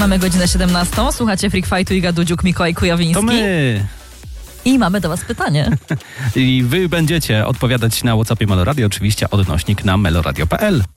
Mamy godzinę 17. Słuchacie Freak Fightu, Iga Dudziuk, Mikołaj Kujawiński. To my. I mamy do was pytanie. I wy będziecie odpowiadać na WhatsAppie Meloradio, oczywiście odnośnik na meloradio.pl.